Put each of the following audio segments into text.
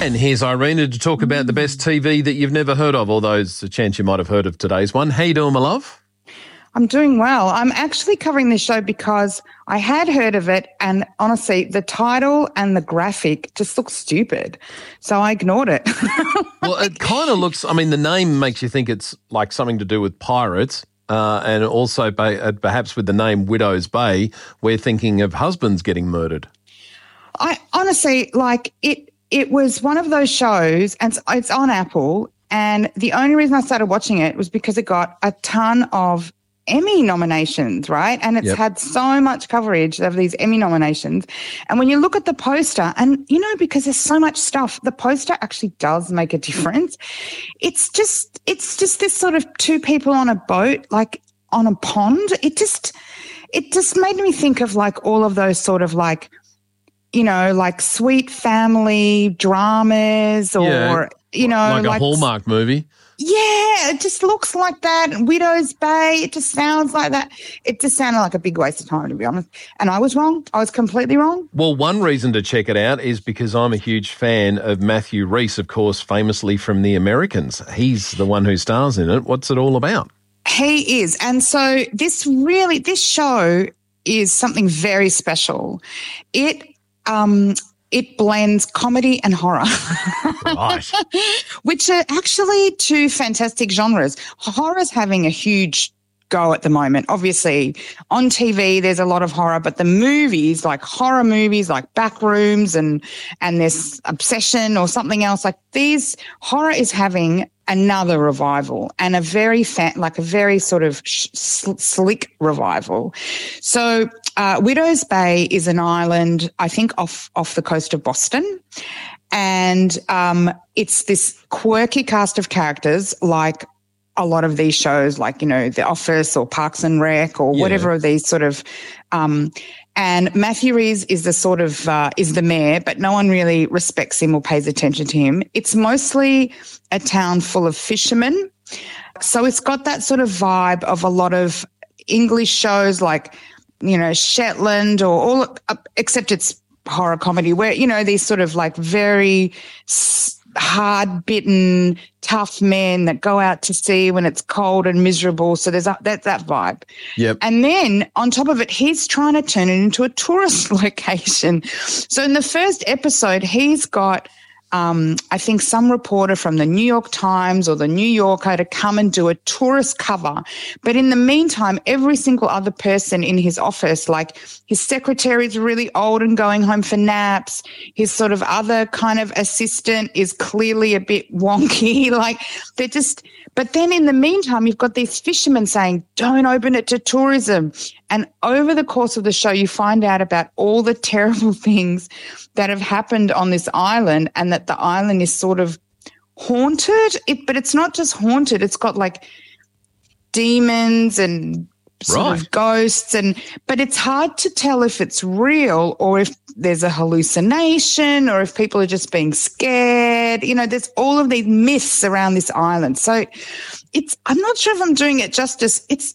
And here's Irina to talk about the best TV that you've never heard of, although there's a chance you might have heard of today's one. How you doing, my love? I'm doing well. I'm actually covering this show because I had heard of it, and honestly, the title and the graphic just look stupid. So I ignored it. Well, it kind of looks, I mean, the name makes you think it's like something to do with pirates. And also perhaps with the name Widow's Bay, we're thinking of husbands getting murdered. I honestly, like, it was one of those shows, and it's on Apple, and the only reason I started watching it was because it got a ton of Emmy nominations, right? And it's had so much coverage of these Emmy nominations. And when you look at the poster, and, you know, because there's so much stuff, the poster actually does make a difference. It's just this sort of two people on a boat, like on a pond. It just made me think of like all of those sort of like, you know, like sweet family dramas or, you know, like a Hallmark movie. Yeah, it just looks like that. Widow's Bay, it just sounds like that. It just sounded like a big waste of time, to be honest. And I was wrong. I was completely wrong. Well, one reason to check it out is because I'm a huge fan of Matthew Rhys, of course, famously from The Americans. He's the one who stars in it. What's it all about? He is. And so this show is something very special. It blends comedy and horror, right. Which are actually two fantastic genres. Horror's having a huge go at the moment. Obviously, on TV there's a lot of horror, but the movies, like horror movies like Backrooms and this Obsession or something else, like these, horror is having another revival, and a very sort of slick revival. So Widow's Bay is an island, I think, off the coast of Boston, and it's this quirky cast of characters like a lot of these shows, like, you know, The Office or Parks and Rec or whatever of these sort of and Matthew Rhys is the sort of is the mayor, but no one really respects him or pays attention to him. It's mostly a town full of fishermen. So it's got that sort of vibe of a lot of English shows like, you know, Shetland or all, except it's horror comedy where, you know, these sort of like very hard-bitten, tough men that go out to sea when it's cold and miserable. So there's that vibe. Yep. And then on top of it, he's trying to turn it into a tourist location. So in the first episode, he's got I think some reporter from the New York Times or the New Yorker to come and do a tourist cover. But in the meantime, every single other person in his office, like his secretary's really old and going home for naps. His sort of other kind of assistant is clearly a bit wonky. Like they're just, but then in the meantime, you've got these fishermen saying, don't open it to tourism. And over the course of the show, you find out about all the terrible things that have happened on this island, and that the island is sort of haunted. But it's not just haunted. It's got like demons and sort of ghosts, but it's hard to tell if it's real or if there's a hallucination or if people are just being scared. You know, there's all of these myths around this island. So I'm not sure if I'm doing it justice. It's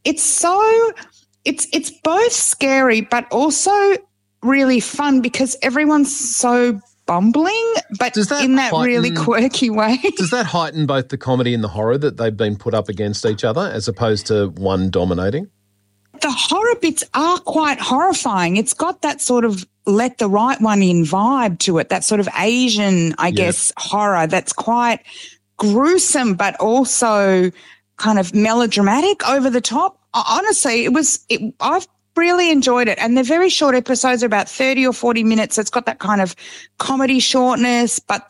both scary but also really fun because everyone's so bumbling, but in that really quirky way. Does that heighten both the comedy and the horror that they've been put up against each other as opposed to one dominating? The horror bits are quite horrifying. It's got that sort of let the right one in vibe to it, that sort of Asian, I guess, horror that's quite gruesome but also kind of melodramatic, over the top. Honestly, I've really enjoyed it. And they're very short episodes, about 30 or 40 minutes. So it's got that kind of comedy shortness, but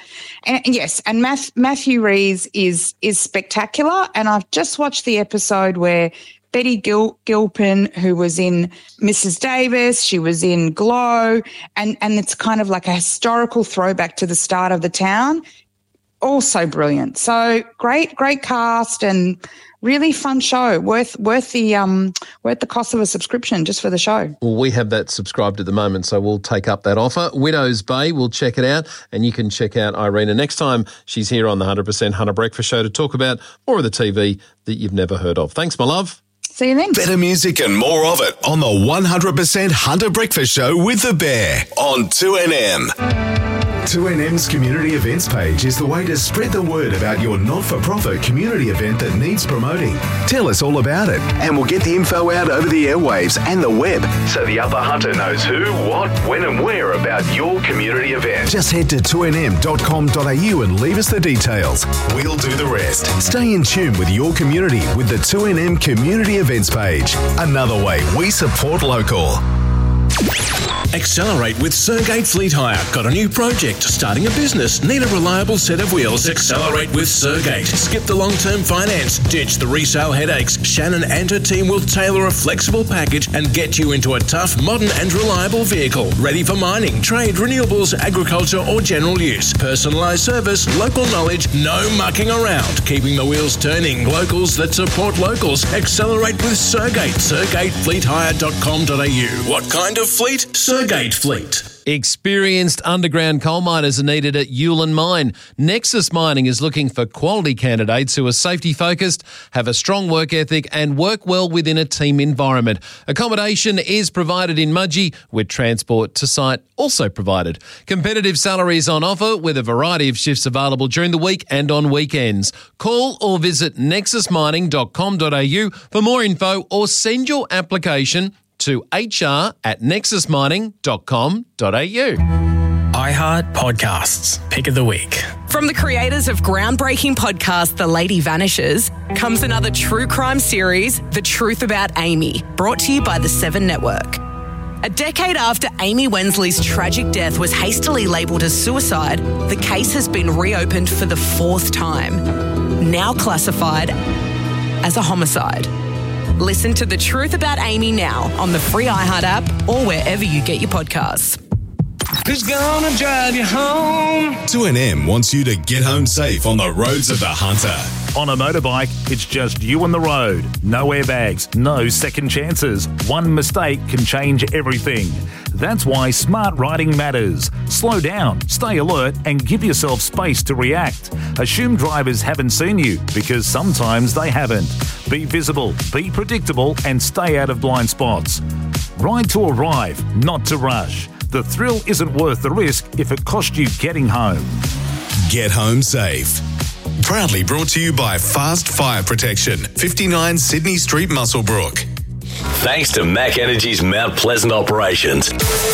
Matthew Rhys is spectacular. And I've just watched the episode where Betty Gilpin, who was in Mrs. Davis, she was in Glow, and it's kind of like a historical throwback to the start of the town. Also brilliant. So great cast and really fun show. Worth the cost of a subscription just for the show. Well, we have that subscribed at the moment, so we'll take up that offer. Widow's Bay, we'll check it out, and you can check out Irina next time she's here on the 100% Hunter Breakfast Show to talk about more of the TV that you've never heard of. Thanks, my love. See you then. Better music and more of it on the 100% Hunter Breakfast Show with The Bear on 2NM. 2NM's community events page is the way to spread the word about your not-for-profit community event that needs promoting. Tell us all about it, and we'll get the info out over the airwaves and the web, so the Upper Hunter knows who, what, when and where about your community event. Just head to 2nm.com.au and leave us the details. We'll do the rest. Stay in tune with your community with the 2NM community events page. Another way we support local. Accelerate with Sergate Fleet Hire. Got a new project? Starting a business? Need a reliable set of wheels? Accelerate with Sergate. Skip the long-term finance. Ditch the resale headaches. Shannon and her team will tailor a flexible package and get you into a tough, modern and reliable vehicle. Ready for mining, trade, renewables, agriculture or general use. Personalised service, local knowledge, no mucking around. Keeping the wheels turning. Locals that support locals. Accelerate with Sergate. SergateFleetHire.com.au. What kind of fleet? Sergate Fleet. Experienced underground coal miners are needed at Yulin Mine. Nexus Mining is looking for quality candidates who are safety-focused, have a strong work ethic and work well within a team environment. Accommodation is provided in Mudgee, with transport to site also provided. Competitive salaries on offer with a variety of shifts available during the week and on weekends. Call or visit nexusmining.com.au for more info or send your application to hr@nexusmining.com.au. iHeart Podcasts, Pick of the Week. From the creators of groundbreaking podcast The Lady Vanishes comes another true crime series, The Truth About Amy, brought to you by the Seven Network. A decade after Amy Wensley's tragic death was hastily labelled as suicide, the case has been reopened for the fourth time, now classified as a homicide. Listen to The Truth About Amy now on the free iHeart app or wherever you get your podcasts. Who's gonna drive you home? 2NM wants you to get home safe on the roads of the Hunter. On a motorbike, it's just you and the road. No airbags, no second chances. One mistake can change everything. That's why smart riding matters. Slow down, stay alert, and give yourself space to react. Assume drivers haven't seen you, because sometimes they haven't. Be visible, be predictable, and stay out of blind spots. Ride to arrive, not to rush. The thrill isn't worth the risk if it costs you getting home. Get home safe. Proudly brought to you by Fast Fire Protection, 59 Sydney Street, Muswellbrook. Thanks to Mac Energy's Mount Pleasant operations.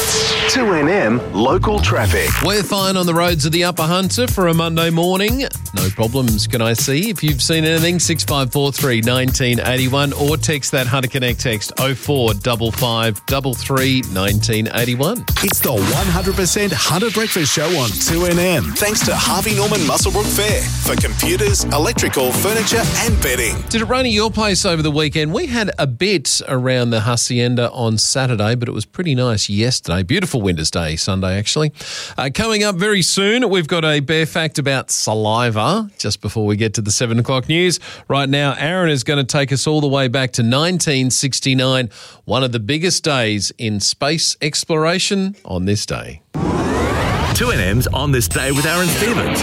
2NM Local Traffic. We're fine on the roads of the Upper Hunter for a Monday morning. No problems, can I see? If you've seen anything, 6543 1981 or text that Hunter Connect text 0455 33 1981. It's the 100% Hunter Breakfast Show on 2NM. Thanks to Harvey Norman Muswellbrook Fair for computers, electrical, furniture and bedding. Did it rain at your place over the weekend? We had a bit around the Hacienda on Saturday, but it was pretty nice yesterday. Beautiful winter's day, Sunday actually. Coming up very soon, we've got a bare fact about saliva just before we get to the 7 o'clock news. Right now, Aaron is going to take us all the way back to 1969, one of the biggest days in space exploration on this day. 2NM's On This Day with Aaron Stevens.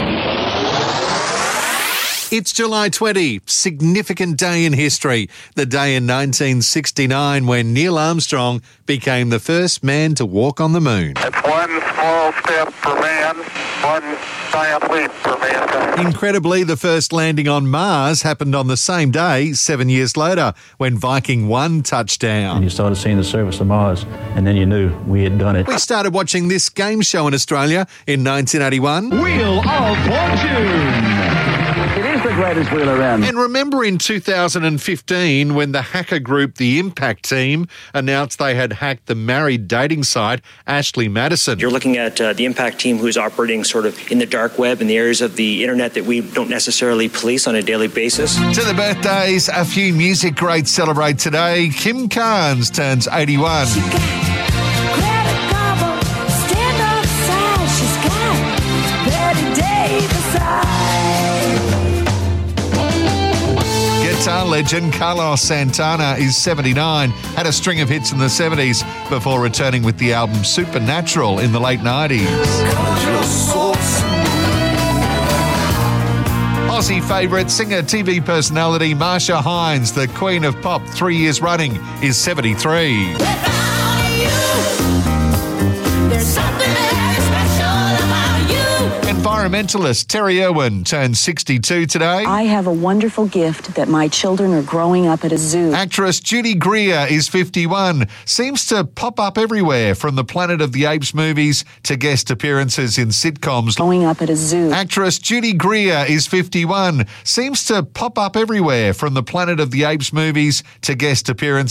It's July 20, significant day in history, the day in 1969 when Neil Armstrong became the first man to walk on the moon. It's one small step for man, one giant leap for mankind. Incredibly, the first landing on Mars happened on the same day, 7 years later, when Viking 1 touched down. And you started seeing the surface of Mars, and then you knew we had done it. We started watching this game show in Australia in 1981. Wheel of Fortune. It is the greatest wheel around. And remember in 2015 when the hacker group The Impact Team announced they had hacked the married dating site Ashley Madison. You're looking at the Impact Team who's operating sort of in the dark web, in the areas of the internet that we don't necessarily police on a daily basis. To the birthdays, a few music greats celebrate today. Kim Carnes turns 81. Guitar legend Carlos Santana is 79, had a string of hits in the 70s before returning with the album Supernatural in the late 90s. Aussie favourite singer TV personality Marsha Hines, the Queen of Pop 3 years running, is 73. There's something very special about you. Environmentalist Terry Irwin turned 62 today. I have a wonderful gift that my children are growing up at a zoo. Actress Judy Greer is 51. Seems to pop up everywhere, from the Planet of the Apes movies to guest appearances in sitcoms. Growing up at a zoo. Actress Judy Greer is 51. Seems to pop up everywhere, from the Planet of the Apes movies to guest appearances